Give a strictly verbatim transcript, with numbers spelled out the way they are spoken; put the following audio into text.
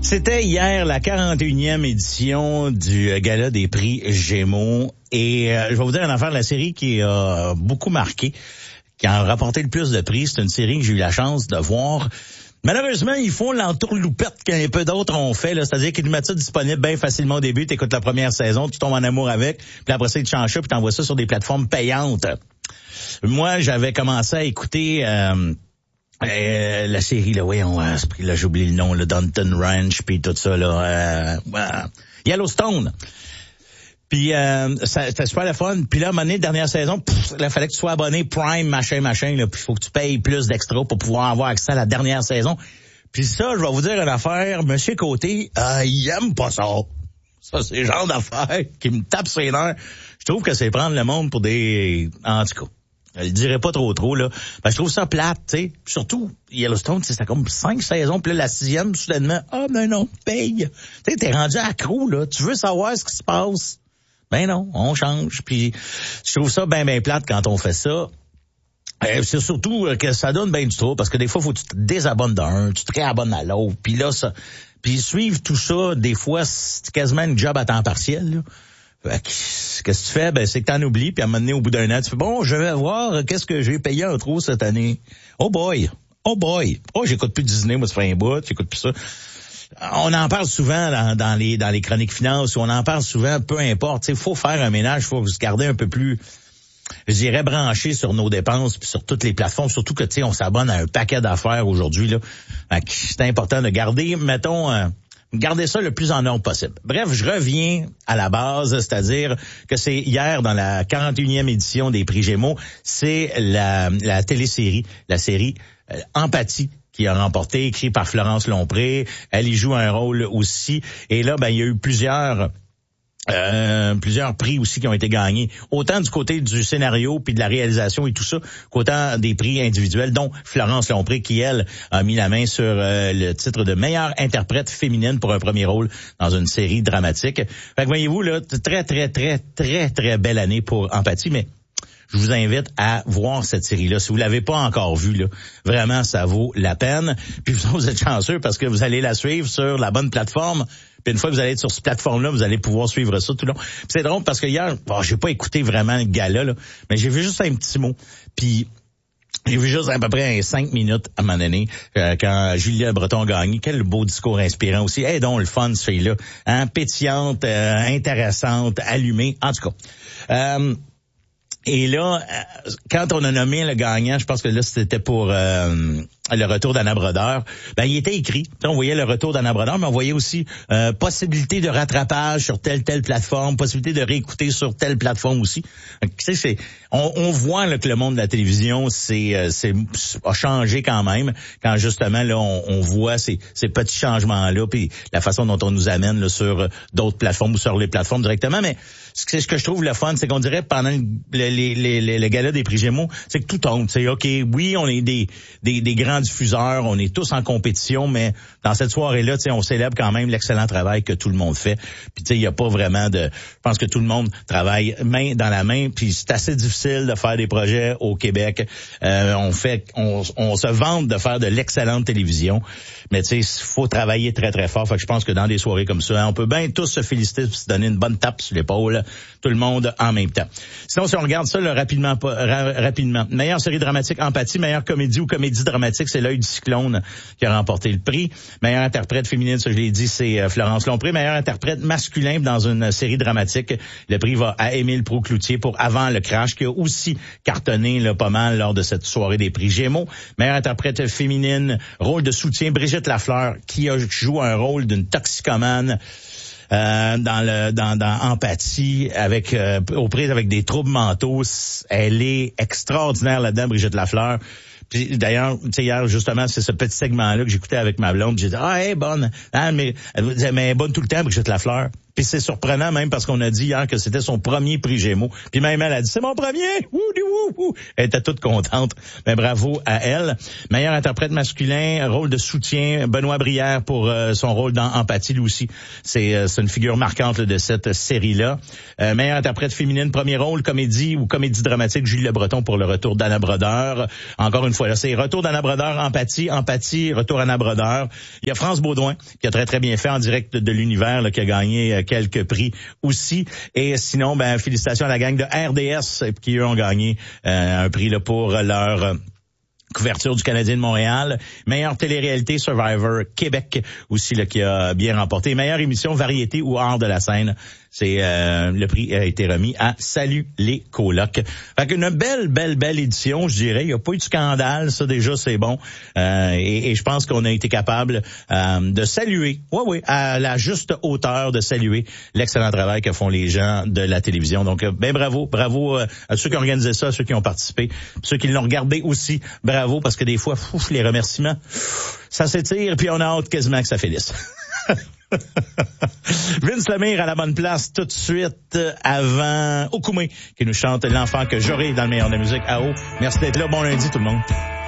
C'était hier la quarante et unième édition du Gala des prix Gémeaux. Et euh, je vais vous dire une affaire, la série qui a beaucoup marqué, qui a rapporté le plus de prix, c'est une série que j'ai eu la chance de voir. Malheureusement, ils font l'entourloupette qu'un peu d'autres ont fait, là, c'est-à-dire qu'ils nous mettent ça disponible bien facilement au début, tu écoutes la première saison, tu tombes en amour avec, puis après ça, ils te changent ça, puis t'envoies ça sur des plateformes payantes. Moi, j'avais commencé à écouter... Euh, Euh, la série, là, voyons, euh, là, j'ai oublié le nom, le Downton Ranch, puis tout ça, là, euh, euh, Yellowstone. Puis, euh, ça, c'était super le fun. Puis là, à un moment donné, dernière saison, pff, là, fallait que tu sois abonné Prime, machin, machin, là, puis il faut que tu payes plus d'extra pour pouvoir avoir accès à la dernière saison. Puis ça, je vais vous dire une affaire, Monsieur Côté, euh, il aime pas ça. Ça, c'est le genre d'affaire qui me tape ses nerfs. Je trouve que c'est prendre le monde pour des... En tout cas. Je le dirais pas trop trop, là. Ben, je trouve ça plate, tu sais. Surtout, Yellowstone, c'est comme cinq saisons, puis là, la sixième, soudainement, ah, ben non, paye. Tu sais, t'es rendu accro, là. Tu veux savoir ce qui se passe. Ben non, on change. Puis, je trouve ça ben, ben plate quand on fait ça. Euh, c'est surtout que ça donne ben du trop, parce que des fois, faut que tu te désabonnes d'un, tu te réabonnes à l'autre, puis là, ça... Puis suivre tout ça, des fois, c'est quasiment une job à temps partiel, là. Qu'est-ce que tu fais? Ben, c'est que t'en oublies, puis à un moment donné, au bout d'un an, tu fais, bon, je vais voir qu'est-ce que j'ai payé en trop cette année. Oh boy! Oh boy! Oh, j'écoute plus Disney, moi, ça fait un bout, j'écoute plus ça. On en parle souvent dans, dans les dans les chroniques finances, on en parle souvent, peu importe. Il faut faire un ménage, il faut se garder un peu plus, je dirais, branché sur nos dépenses, puis sur toutes les plateformes, surtout que, tu sais, on s'abonne à un paquet d'affaires aujourd'hui, là. C'est important de garder, mettons... Euh, Gardez ça le plus en ordre possible. Bref, je reviens à la base, c'est-à-dire que c'est hier dans la quarante et unième édition des prix Gémeaux, c'est la, la télésérie, la série euh, Empathie qui a remporté, écrit par Florence Lompré. Elle y joue un rôle aussi. Et là, ben il y a eu plusieurs... Euh, plusieurs prix aussi qui ont été gagnés, autant du côté du scénario puis de la réalisation et tout ça, qu'autant des prix individuels, dont Florence Lompré qui, elle, a mis la main sur euh, le titre de meilleure interprète féminine pour un premier rôle dans une série dramatique. Fait que voyez-vous, là, très, très, très, très, très belle année pour Empathie, mais je vous invite à voir cette série-là. Si vous l'avez pas encore vue, là, vraiment, ça vaut la peine. Puis vous êtes chanceux parce que vous allez la suivre sur la bonne plateforme. Puis une fois que vous allez être sur cette plateforme-là, vous allez pouvoir suivre ça tout le long. Puis c'est drôle parce que hier, bon, j'ai pas écouté vraiment le gala, là, mais j'ai vu juste un petit mot. Puis j'ai vu juste à peu près un cinq minutes à un moment donné, euh, quand Julia Breton a gagné. Quel beau discours inspirant aussi. Eh donc le fun, ce fille-là. Hein, pétillante, euh, intéressante, allumée. En tout cas. Euh, Et là, quand on a nommé le gagnant, je pense que là, c'était pour euh, le retour d'Anna Brodeur, ben il était écrit. On voyait le retour d'Anna Brodeur, mais on voyait aussi euh, possibilité de rattrapage sur telle, telle plateforme, possibilité de réécouter sur telle plateforme aussi. Tu sais, c'est, on, on voit là, que le monde de la télévision, c'est, c'est a changé quand même, quand justement, là, on, on voit ces, ces petits changements-là, puis la façon dont on nous amène là, sur d'autres plateformes ou sur les plateformes directement, mais ce que je trouve le fun, c'est qu'on dirait pendant le, les, les, les, le gala des prix Gémeaux, c'est que tout tombe. C'est OK, oui, on est des, des, des grands diffuseurs, on est tous en compétition, mais dans cette soirée-là, on célèbre quand même l'excellent travail que tout le monde fait. Puis tu sais, il n'y a pas vraiment de... Je pense que tout le monde travaille main dans la main, puis c'est assez difficile de faire des projets au Québec. Euh, on fait, on, on se vante de faire de l'excellente télévision, mais tu sais, il faut travailler très, très fort. Fait que je pense que dans des soirées comme ça, on peut bien tous se féliciter, se donner une bonne tape sur l'épaule, tout le monde en même temps. Sinon, si on regarde ça là, rapidement, ra- rapidement, meilleure série dramatique Empathie, meilleure comédie ou comédie dramatique, c'est L'Œil du cyclone qui a remporté le prix. Meilleure interprète féminine, ça je l'ai dit, c'est euh, Florence Lompré. Meilleure interprète masculin dans une série dramatique, le prix va à Émile Proulx-Cloutier pour Avant le crash, qui a aussi cartonné là, pas mal lors de cette soirée des prix Gémeaux. Meilleure interprète féminine, rôle de soutien, Brigitte Lafleur, qui a, joue un rôle d'une toxicomane Euh, dans le dans, dans Empathie, avec euh, aux prises avec des troubles mentaux. Elle est extraordinaire là-dedans, Brigitte Lafleur. Puis d'ailleurs, tu sais, hier, justement, c'est ce petit segment-là que j'écoutais avec ma blonde. J'ai dit, ah, elle est bonne. Ah, mais elle, mais elle est bonne tout le temps, Brigitte Lafleur. Puis c'est surprenant même parce qu'on a dit hier que c'était son premier prix Gémeaux. Puis même elle a dit, c'est mon premier! Wouh, wouh, wouh. Elle était toute contente. Mais bravo à elle. Meilleur interprète masculin, rôle de soutien, Benoît Brière pour euh, son rôle dans Empathie, lui aussi. C'est, euh, c'est une figure marquante là, de cette série-là. Euh, meilleure interprète féminine, premier rôle, comédie ou comédie dramatique, Julie Le Breton pour le retour d'Anna Brodeur. Encore une fois, là, c'est retour d'Anna Brodeur, Empathie, Empathie, retour Anna Brodeur. Il y a France Baudouin, qui a très très bien fait en direct de l'univers, là, qui a gagné euh, quelques prix aussi. Et sinon, ben félicitations à la gang de R D S qui eux ont gagné euh, un prix là, pour leur euh, couverture du Canadien de Montréal. Meilleure télé-réalité Survivor Québec aussi là, qui a bien remporté. Meilleure émission variété ou art de la scène. C'est euh, le prix a été remis à Salut les colocs. Fait qu'une belle, belle, belle édition, je dirais. Il n'y a pas eu de scandale, ça déjà c'est bon. Euh, et, et je pense qu'on a été capable euh, de saluer, oui, oui, à la juste hauteur de saluer l'excellent travail que font les gens de la télévision. Donc, ben bravo, bravo euh, à ceux qui ont organisé ça, à ceux qui ont participé, ceux qui l'ont regardé aussi. Bravo, parce que des fois, fouf, les remerciements, ça s'étire, puis on a hâte quasiment que ça finisse. Vince Lemire à la bonne place tout de suite avant Okoumé qui nous chante L'enfant que j'aurai dans le meilleur de la musique à haut. Merci d'être là. Bon lundi tout le monde.